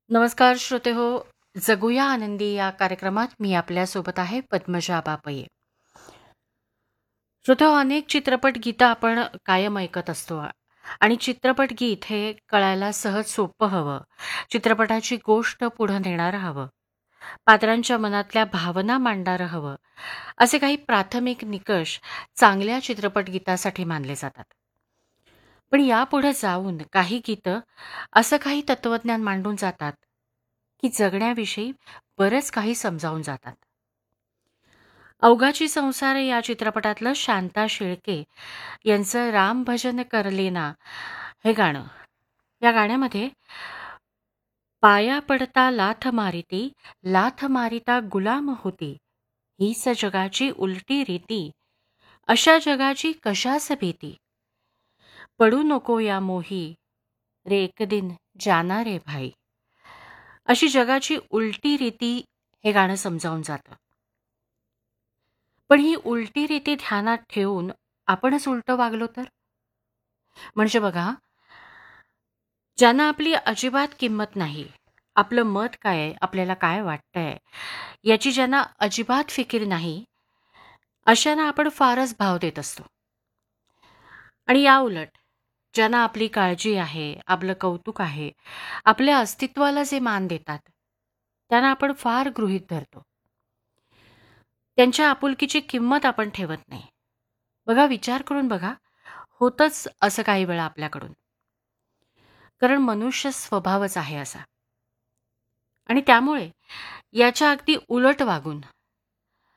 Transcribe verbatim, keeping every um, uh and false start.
नमस्कार श्रोते हो. जगूया आनंदी या कार्यक्रमात मी आपल्यासोबत आहे पद्मजा बापये. श्रोते हो, अनेक चित्रपट गीतं आपण कायम ऐकत असतो आणि चित्रपट गीत हे कळायला सहज सोपं हवं. चित्रपटाची गोष्ट पुढं नेणारं हवं. पात्रांच्या मनातल्या भावना मांडणारं हवं. असे काही प्राथमिक निकष चांगल्या चित्रपट गीतासाठी मानले जातात. पण यापुढे जाऊन काही गीतं असं काही तत्वज्ञान मांडून जातात की जगण्याविषयी बरंच काही समजावून जातात. अवघाची संसार या चित्रपटातलं शांता शेळके यांचं राम भजन करलेना हे गाणं. या गाण्यामध्ये पाया पडता लाथ मारिती, लाथ मारिता गुलाम होती, हीच जगाची उलटी रीती, अशा जगाची कशास भीती, पडू नको या मोही, रे एक दिन जाना रे भाई, अशी जगाची उलटी रीती हे गाणं समजावून जातं. पण ही उलटी रीती ध्यानात ठेवून आपणच उलटं वागलो तर? म्हणजे बघा, ज्यांना आपली अजिबात किंमत नाही, आपलं मत काय आहे, आपल्याला काय वाटतंय, याची ज्यांना अजिबात फिकीर नाही, अशांना आपण फारच भाव देत असतो. आणि या उलट ज्यांना आपली काळजी आहे, आपलं कौतुक आहे, आपल्या अस्तित्वाला जे मान देतात, त्यांना आपण फार गृहीत धरतो. त्यांच्या आपुलकीची किंमत आपण ठेवत नाही. बघा, विचार करून बघा, होतच असं काही वेळा आपल्याकडून. कारण मनुष्य स्वभावच आहे असा. आणि त्यामुळे याच्या अगदी उलट वागून